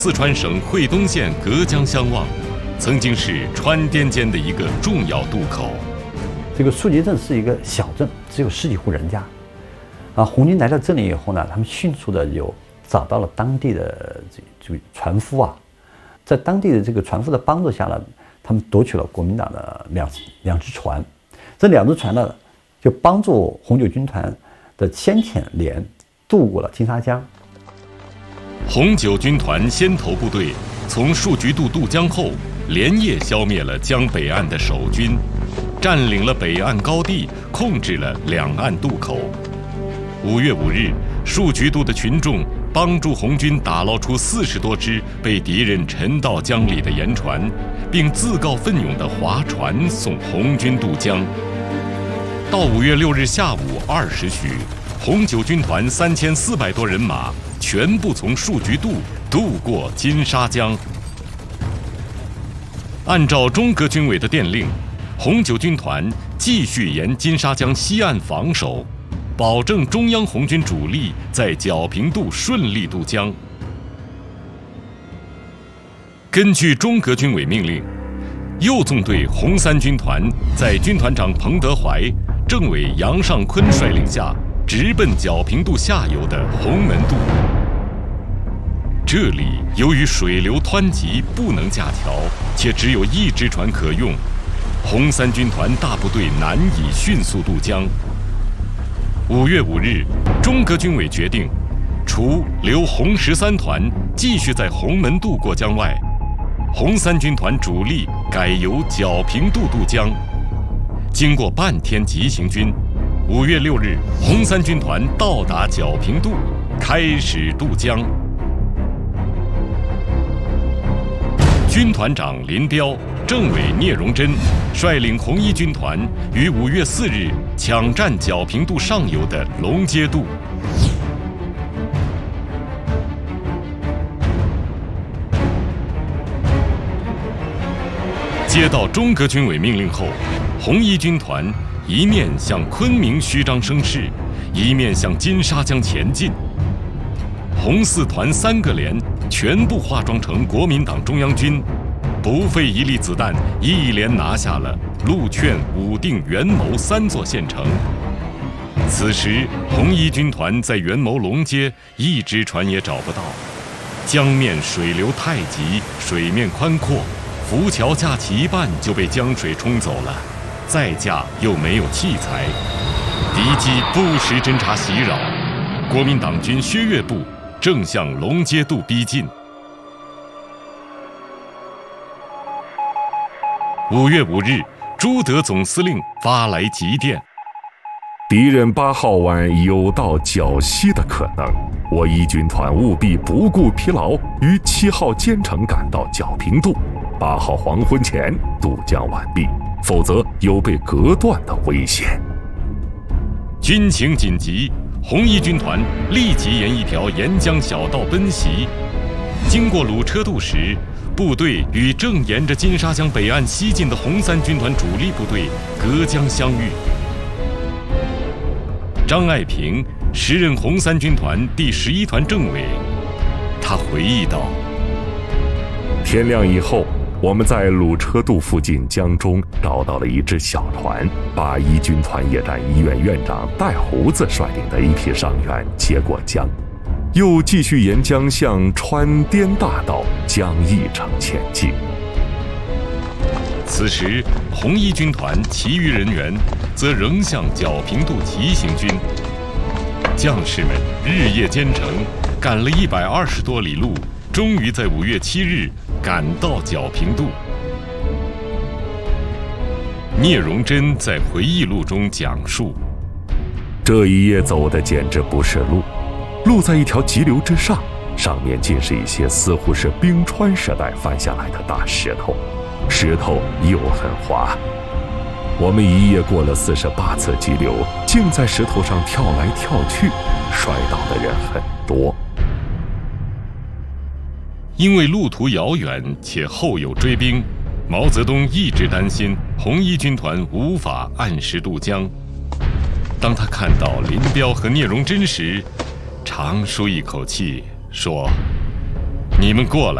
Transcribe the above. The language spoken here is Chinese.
四川省会东县隔江相望，曾经是川滇间的一个重要渡口。 这个树集镇是一个小镇，只有10几户人家。红军来到这里以后呢，他们迅速的找到了当地的这个船夫啊，在当地的这个船夫的帮助下呢，他们夺取了国民党的两只船。这2只船呢，就帮助红九军团的先遣连渡过了金沙江。 红九军团先头部队从树菊渡渡江后，连夜消灭了江北岸的守军，占领了北岸高地，控制了两岸渡口。5月5日，树菊渡的群众帮助红军打捞出40多只被敌人沉到江里的盐船，并自告奋勇地划船送红军渡江。到5月6日下午2时许，红九军团3400多人马全部从树菊渡过金沙江。按照中革军委的电令，红九军团继续沿金沙江西岸防守，保证中央红军主力在皎平渡顺利渡江。根据中革军委命令，右纵队红3军团在军团长彭德怀、政委杨尚昆率领下，直奔皎平渡下游的红门渡。这里由于水流湍急，不能架桥，且只有1只船可用，红3军团大部队难以迅速渡江。5月5日，中革军委决定，除留红13团继续在红门渡过江外，红3军团主力改由皎平渡渡江。经过半天急行军，5月6日，红3军团到达皎平渡，开始渡江。军团长林彪、政委聂荣臻率领红1军团于5月4日抢占皎平渡上游的龙街渡。接到中革军委命令后，红1军团一面向昆明虚张声势，一面向金沙江前进。红4团3个连全部化妆成国民党中央军，不费一粒子弹，一连拿下了陆劝、武定、元谋3座县城。此时，红1军团在元谋龙街1只船也找不到，江面水流太急，水面宽阔，浮桥架起一半就被江水冲走了，再架又没有器材，敌机不时侦察袭扰，国民党军薛岳部正向龙街渡逼近。5月5日，朱德总司令发来急电： 敌人8号晚有到皎西的可能，我1军团务必不顾疲劳，于7号兼程赶到皎平渡，8号黄昏前渡江完毕，否则有被隔断的危险。 军情紧急，红1军团立即沿一条沿江小道奔袭。经过鲁车渡时，部队与正沿着金沙江北岸西进的红3军团主力部队隔江相遇。张爱萍时任红3军团第11团政委，他回忆道： 天亮以后，我们在鲁车渡附近江中找到了一只小船，把1军团野战医院院长戴胡子率领的一批伤员接过江，又继续沿江向川滇大道江义城前进。 此时，红1军团其余人员则仍向皎平渡急行军，将士们日夜兼程，赶了120多里路，终于在5月7日赶到皎平渡。聂荣臻在回忆录中讲述： 这一夜走的简直不是路，路在一条急流之上，上面尽是一些似乎是冰川时代翻下来的大石头，石头又很滑。我们一夜过了48次急流，竟在石头上跳来跳去，摔倒的人很多。 因为路途遥远且后有追兵，毛泽东一直担心红1军团无法按时渡江。当他看到林彪和聂荣臻时，长舒一口气说： 你们过来。